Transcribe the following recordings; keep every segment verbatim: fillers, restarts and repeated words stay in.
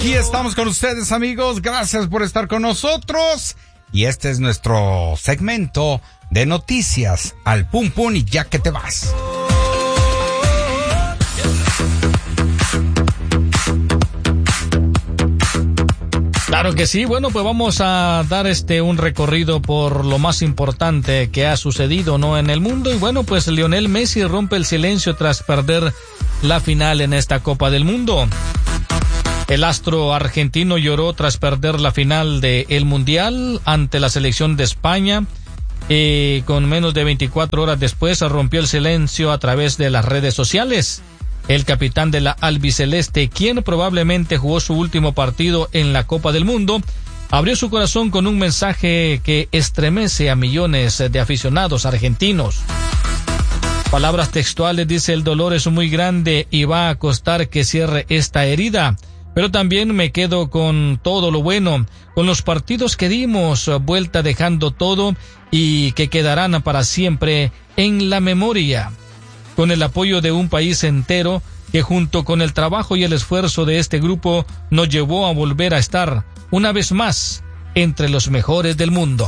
Aquí estamos con ustedes, amigos. Gracias por estar con nosotros. Y este es nuestro segmento de noticias al pum pum y ya que te vas. Claro que sí. Bueno, pues vamos a dar este un recorrido por lo más importante que ha sucedido, ¿no?, en el mundo. Y bueno, pues Lionel Messi rompe el silencio tras perder la final en esta Copa del Mundo. El astro argentino lloró tras perder la final del Mundial ante la selección de España. Eh, con menos de veinticuatro horas después rompió el silencio a través de las redes sociales. El capitán de la albiceleste, quien probablemente jugó su último partido en la Copa del Mundo, abrió su corazón con un mensaje que estremece a millones de aficionados argentinos. Palabras textuales: dice, el dolor es muy grande y va a costar que cierre esta herida, pero también me quedo con todo lo bueno, con los partidos que dimos vuelta dejando todo y que quedarán para siempre en la memoria. Con el apoyo de un país entero que junto con el trabajo y el esfuerzo de este grupo nos llevó a volver a estar una vez más entre los mejores del mundo.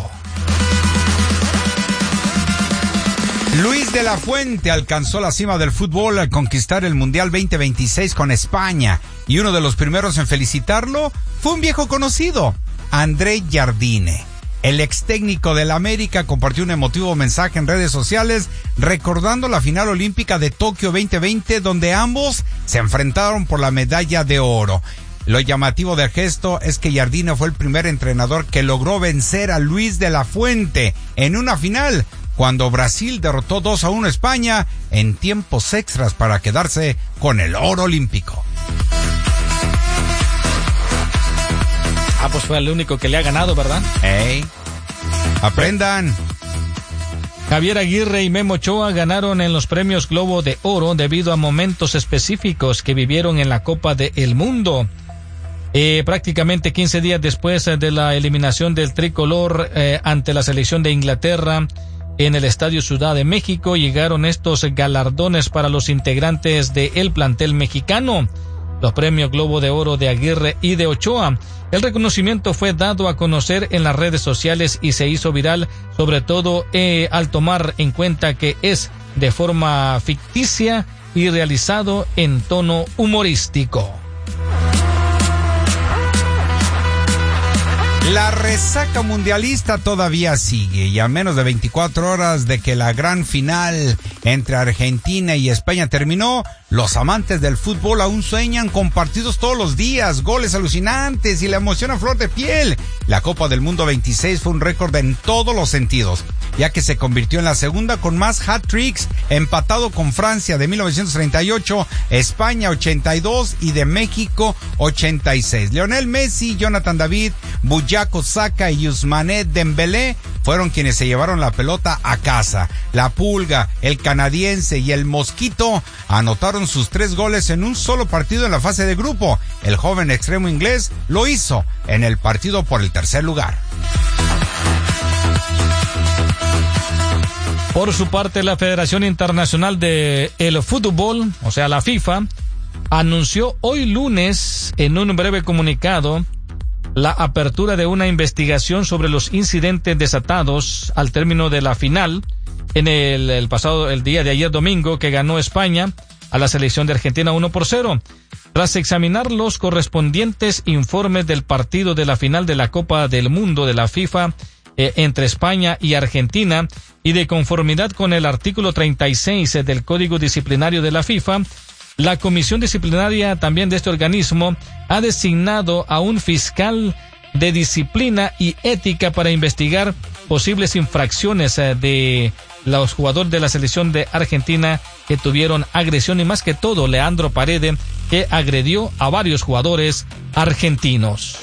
Luis de la Fuente alcanzó la cima del fútbol al conquistar el Mundial veinte veintiséis con España, y uno de los primeros en felicitarlo fue un viejo conocido, André Jardine. El ex técnico del América compartió un emotivo mensaje en redes sociales recordando la final olímpica de Tokio veinte veinte, donde ambos se enfrentaron por la medalla de oro. Lo llamativo del gesto es que Jardine fue el primer entrenador que logró vencer a Luis de la Fuente en una final, cuando Brasil derrotó dos a uno a España en tiempos extras para quedarse con el oro olímpico. Ah, pues fue el único que le ha ganado, ¿verdad? ¡Ey! ¡Aprendan! Javier Aguirre y Memo Ochoa ganaron en los premios Globo de Oro debido a momentos específicos que vivieron en la Copa del Mundo. Eh, prácticamente quince días después de la eliminación del tricolor eh, ante la selección de Inglaterra en el Estadio Ciudad de México, llegaron estos galardones para los integrantes del plantel mexicano. Los premios Globo de Oro de Aguirre y de Ochoa. El reconocimiento fue dado a conocer en las redes sociales y se hizo viral, sobre todo eh, al tomar en cuenta que es de forma ficticia y realizado en tono humorístico. La resaca mundialista todavía sigue, y a menos de veinticuatro horas de que la gran final entre Argentina y España terminó, los amantes del fútbol aún sueñan con partidos todos los días, goles alucinantes y la emoción a flor de piel. La Copa del Mundo veintiséis fue un récord en todos los sentidos, ya que se convirtió en la segunda con más hat-tricks, empatado con Francia de mil novecientos treinta y ocho, España ochenta y dos y de México ochenta y seis. Lionel Messi, Jonathan David, Bukayo Saka y Ousmane Dembélé fueron quienes se llevaron la pelota a casa. La Pulga, el canadiense y el Mosquito anotaron sus tres goles en un solo partido en la fase de grupo. El joven extremo inglés lo hizo en el partido por el tercer lugar. Por su parte, la Federación Internacional de el Fútbol, o sea, la FIFA, anunció hoy lunes en un breve comunicado la apertura de una investigación sobre los incidentes desatados al término de la final en el, el pasado, el día de ayer domingo, que ganó España a la selección de Argentina uno por cero. Tras examinar los correspondientes informes del partido de la final de la Copa del Mundo de la FIFA eh, entre España y Argentina, y de conformidad con el artículo treinta y seis del Código Disciplinario de la FIFA, la comisión disciplinaria también de este organismo ha designado a un fiscal de disciplina y ética para investigar posibles infracciones de los jugadores de la selección de Argentina que tuvieron agresión, y más que todo Leandro Paredes, que agredió a varios jugadores argentinos.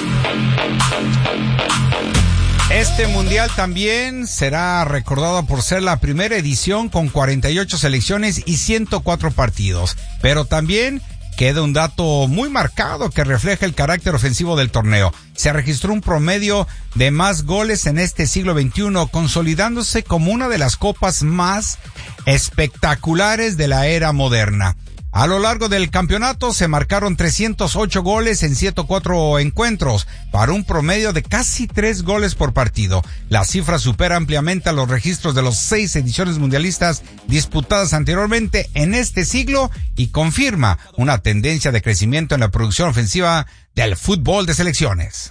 Este mundial también será recordado por ser la primera edición con cuarenta y ocho selecciones y ciento cuatro partidos, pero también queda un dato muy marcado que refleja el carácter ofensivo del torneo. Se registró un promedio de más goles en este siglo veintiuno, consolidándose como una de las copas más espectaculares de la era moderna. A lo largo del campeonato se marcaron trescientos ocho goles en ciento cuatro encuentros, para un promedio de casi tres goles por partido. La cifra supera ampliamente a los registros de las seis ediciones mundialistas disputadas anteriormente en este siglo y confirma una tendencia de crecimiento en la producción ofensiva del fútbol de selecciones.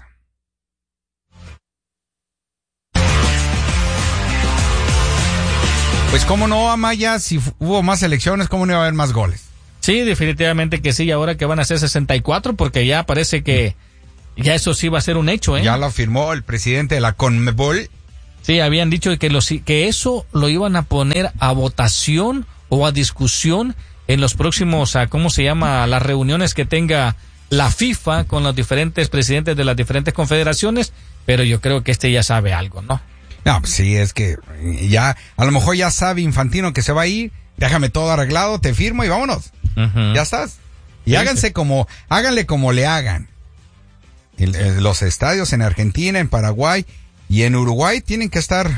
Pues cómo no, Amaya, si hubo más selecciones, cómo no iba a haber más goles. Sí, definitivamente que sí, ahora que van a ser sesenta y cuatro, porque ya parece que ya eso sí va a ser un hecho, ¿eh? Ya lo afirmó el presidente de la CONMEBOL. Sí, habían dicho que, los, que eso lo iban a poner a votación o a discusión en los próximos, a, ¿cómo se llama?, las reuniones que tenga la FIFA con los diferentes presidentes de las diferentes confederaciones, pero yo creo que este ya sabe algo, ¿no? No, pues sí, es que ya, a lo mejor ya sabe Infantino que se va a ir, déjame todo arreglado, te firmo y vámonos. Uh-huh. Ya estás. Y sí, háganse sí. como, háganle como le hagan. El, el, los estadios en Argentina, en Paraguay y en Uruguay tienen que estar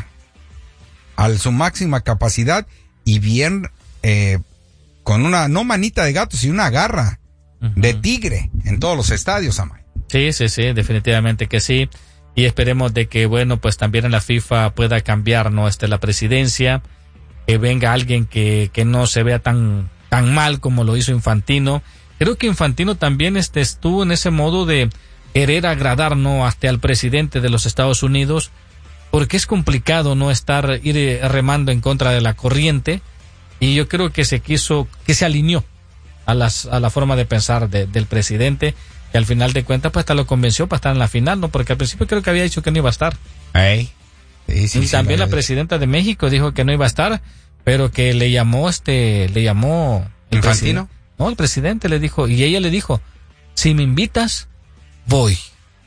a su máxima capacidad y bien, eh, con una, no manita de gato, sino una garra uh-huh. de tigre en todos los estadios, Amay. Sí, sí, sí, definitivamente que sí. Y esperemos de que, bueno, pues también en la FIFA pueda cambiar, ¿no? Este, la presidencia, que venga alguien que, que no se vea tan, tan mal como lo hizo Infantino. Creo que Infantino también este, estuvo en ese modo de querer agradar, ¿no?, hasta al presidente de los Estados Unidos, porque es complicado no estar, ir remando en contra de la corriente, y yo creo que se quiso, que se alineó a las, a la forma de pensar de, del presidente, que al final de cuentas pues hasta lo convenció para estar en la final, ¿no? Porque al principio creo que había dicho que no iba a estar. Hey. Sí, sí, y sí, también la, la presidenta de México dijo que no iba a estar, pero que le llamó este, le llamó el ¿Infantino? No, el presidente le dijo, y ella le dijo, si me invitas, voy.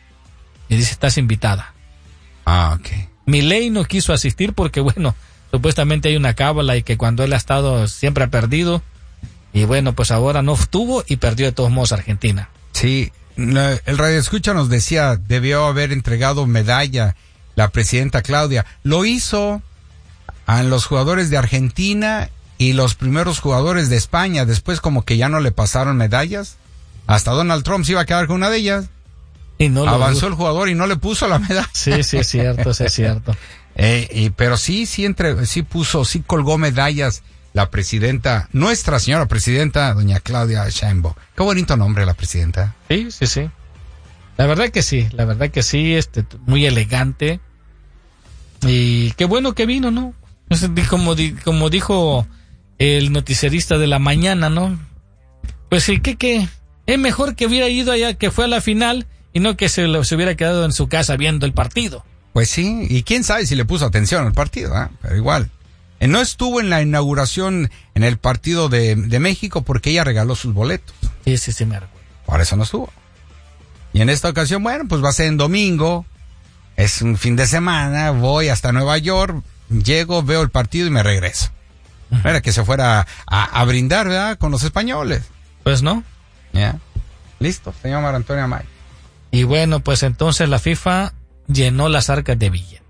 Y dice, estás invitada. Ah, ok. Milei no quiso asistir porque, bueno, supuestamente hay una cábala y que cuando él ha estado siempre ha perdido, y bueno, pues ahora no estuvo y perdió de todos modos Argentina. Sí, el radioescucha nos decía, debió haber entregado medalla la presidenta Claudia. Lo hizo a los jugadores de Argentina y los primeros jugadores de España. Después como que ya no le pasaron medallas. Hasta Donald Trump se iba a quedar con una de ellas. Y no lo avanzó el jugador y no le puso la medalla. Sí, sí, es cierto, sí, es cierto. eh, y, pero sí, sí, entre, sí puso, sí colgó medallas la presidenta, nuestra señora presidenta, doña Claudia Sheinbaum. Qué bonito nombre la presidenta. Sí, sí, sí. La verdad que sí, la verdad que sí, este, muy elegante. Y qué bueno que vino, ¿no? Como, como dijo el noticierista de la mañana, ¿no? Pues sí, que, que es mejor que hubiera ido allá, que fue a la final, y no que se, se hubiera quedado en su casa viendo el partido. Pues sí, y quién sabe si le puso atención al partido, ¿eh? Pero igual. No estuvo en la inauguración en el partido de, de México porque ella regaló sus boletos. Sí, sí, sí, me recuerdo. Por eso no estuvo. Y en esta ocasión, bueno, pues va a ser en domingo, es un fin de semana, voy hasta Nueva York, llego, veo el partido y me regreso. Uh-huh. Era que se fuera a, a brindar, ¿verdad?, con los españoles. Pues no. Ya. Yeah. Listo, señor Mar Antonio Amay. Y bueno, pues entonces la FIFA llenó las arcas de billete.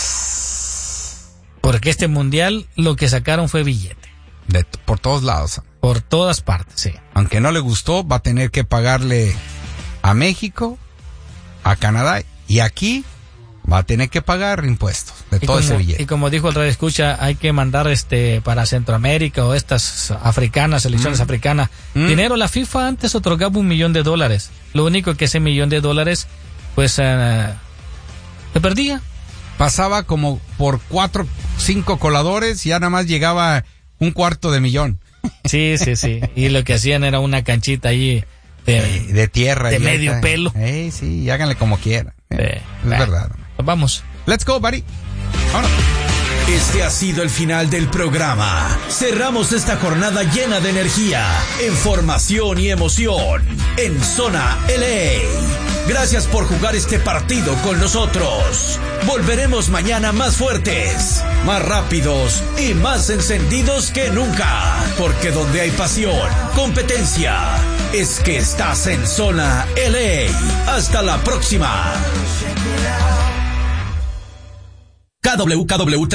Porque este mundial lo que sacaron fue billete. De, por todos lados. Por todas partes, sí. Aunque no le gustó, va a tener que pagarle a México, a Canadá y aquí va a tener que pagar impuestos de y todo como, ese billete. Y como dijo el radio escucha, hay que mandar este para Centroamérica o estas africanas, selecciones mm. africanas. Mm. Dinero, la FIFA antes otorgaba un millón de dólares. Lo único que ese millón de dólares, pues, uh, se perdía. Pasaba como por cuatro, cinco coladores y ya nada más llegaba un cuarto de millón. Sí, sí, sí. Y lo que hacían era una canchita ahí de, de, de tierra. De medio está. pelo. Eh, sí, y háganle como quieran. Eh, sí. Es bah. verdad. Vamos. Let's go, buddy. Vámonos. Este ha sido el final del programa. Cerramos esta jornada llena de energía, información y emoción en Zona L A. Gracias por jugar este partido con nosotros. Volveremos mañana más fuertes, más rápidos y más encendidos que nunca. Porque donde hay pasión, competencia, es que estás en Zona L A. Hasta la próxima. K W K W